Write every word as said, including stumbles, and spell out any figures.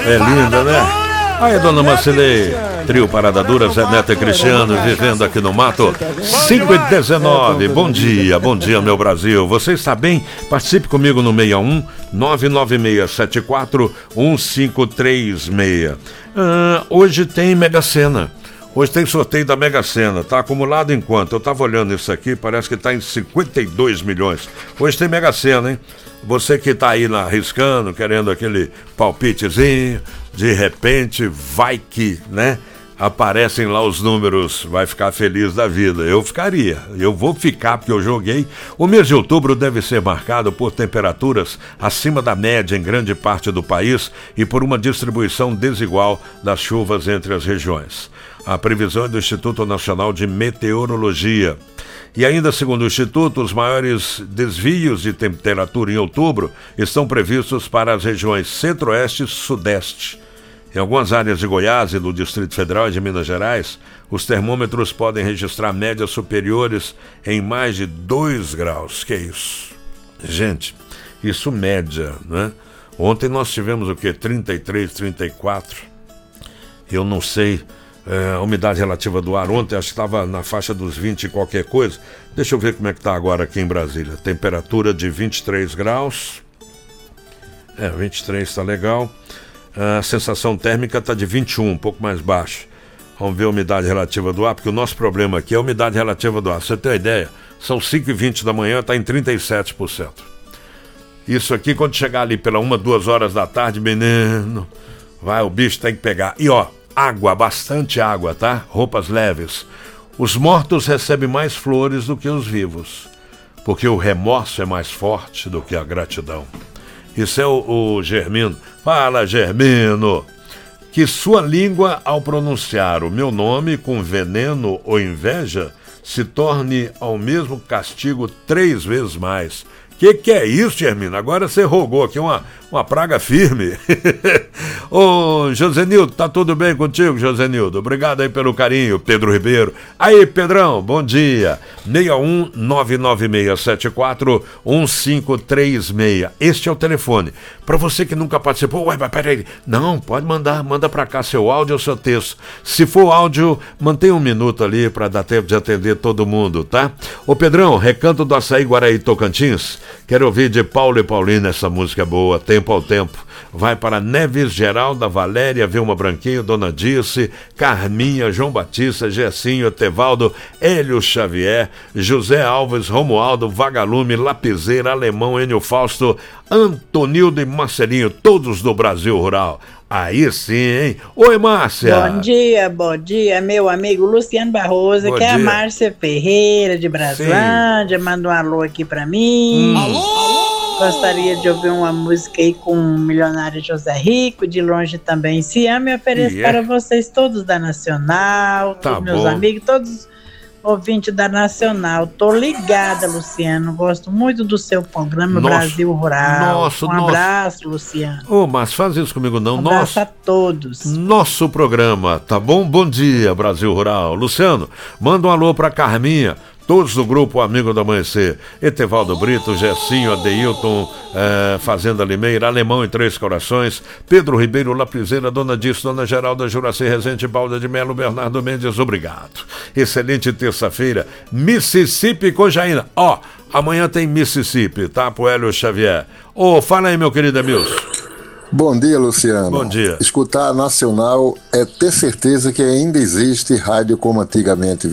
É linda, né? Aí, dona Marcelei, trio Parada Dura, Zé Neto e Cristiano, vivendo aqui no mato, cinco e dezenove, bom dia, bom dia, meu Brasil, você está bem? Participe comigo no seis um, nove nove seis sete quatro, um cinco três seis. Ah, hoje tem Mega Sena, hoje tem sorteio da Mega Sena, tá acumulado em quanto? Eu tava olhando isso aqui, parece que tá em cinquenta e dois milhões, hoje tem Mega Sena, hein? Você que tá aí lá arriscando, querendo aquele palpitezinho, de repente vai que, né, aparecem lá os números, vai ficar feliz da vida. Eu ficaria, eu vou ficar porque eu joguei. O mês de outubro deve ser marcado por temperaturas acima da média em grande parte do país e por uma distribuição desigual das chuvas entre as regiões. A previsão é do Instituto Nacional de Meteorologia. E ainda segundo o Instituto, os maiores desvios de temperatura em outubro estão previstos para as regiões centro-oeste e sudeste. Em algumas áreas de Goiás e do Distrito Federal e de Minas Gerais, os termômetros podem registrar médias superiores em mais de dois graus. Que isso? Gente, isso média, né? Ontem nós tivemos o quê? trinta e três, trinta e quatro. Eu não sei... É, a umidade relativa do ar ontem, acho que estava na faixa dos vinte e qualquer coisa. Deixa eu ver como é que está agora aqui em Brasília. Temperatura de vinte e três graus. É, vinte e três está legal. A sensação térmica está de vinte e um, um pouco mais baixo. Vamos ver a umidade relativa do ar, porque o nosso problema aqui é a umidade relativa do ar. Você tem uma ideia? São cinco e vinte da manhã, está em trinta e sete por cento. Isso aqui, quando chegar ali pela uma, duas horas da tarde, menino, vai, o bicho tem que pegar. E ó, água, bastante água, tá? Roupas leves. Os mortos recebem mais flores do que os vivos, porque o remorso é mais forte do que a gratidão. Isso é o, o Germino. Fala, Germino! Que sua língua, ao pronunciar o meu nome com veneno ou inveja, se torne ao mesmo castigo três vezes mais. Que que é isso, Germino? Agora você rogou aqui uma, uma praga firme. Ô, Josenildo, tá tudo bem contigo, Josenildo? Obrigado aí pelo carinho, Pedro Ribeiro. Aí, Pedrão, bom dia. seis um, nove nove seis sete quatro, um cinco três seis. Este é o telefone. Para você que nunca participou, ué, mas peraí. Não, pode mandar, manda pra cá seu áudio ou seu texto. Se for áudio, mantenha um minuto ali para dar tempo de atender todo mundo, tá? Ô, Pedrão, Recanto do Açaí, Guaraí, Tocantins. Quero ouvir de Paulo e Paulina, essa música é boa, Tempo ao Tempo. Vai para Neves, Geralda, Valéria, Vilma Branquinho, Dona Dirce, Carminha, João Batista, Gessinho, Tevaldo, Hélio Xavier, José Alves, Romualdo, Vagalume, Lapiseira, Alemão, Enio Fausto, Antonildo e Marcelinho, todos do Brasil Rural. Aí sim, hein? Oi, Márcia! Bom dia, bom dia, meu amigo Luciano Barroso, Bom que é a dia. Márcia Ferreira, de Braslândia, manda um alô aqui pra mim. Hum. Alô! Gostaria de ouvir uma música aí com o milionário José Rico, de longe também se ama, e ofereço Yeah. para vocês todos da Nacional, Tá todos meus bom. amigos, todos ouvintes da Nacional. Tô ligada, Luciano, gosto muito do seu programa Nossa, Brasil Rural. nossa, um nossa. abraço, Luciano. Ô, mas faz isso comigo não. Um abraço Nossa. a todos. Nosso programa, tá bom? Bom dia, Brasil Rural. Luciano, manda um alô pra Carminha, todos do grupo Amigo do Amanhecer. Etevaldo Brito, Gessinho, Adeilton, eh, Fazenda Limeira, Alemão em Três Corações, Pedro Ribeiro, Lapiseira, Dona Dice, Dona Geralda, Juraci Rezende, Balda de Melo, Bernardo Mendes, obrigado. Excelente terça-feira, Mississippi com Jaina. Ó, amanhã tem Mississippi, tá? Pro Hélio Xavier. Ô, fala aí, meu querido Emilson. Bom dia, Luciano. Bom dia. Escutar a Nacional é ter certeza que ainda existe rádio como antigamente.